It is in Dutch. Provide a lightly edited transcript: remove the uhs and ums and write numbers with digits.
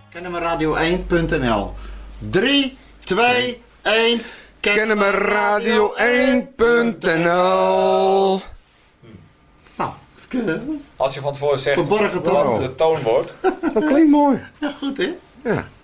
Kennemerradio1.nl 3, 2, 1. Kennemerradio1.nl. Nou, als je van tevoren zegt verborgen toon. de toonwoord. Dat klinkt mooi. Ja, goed hè? Ja.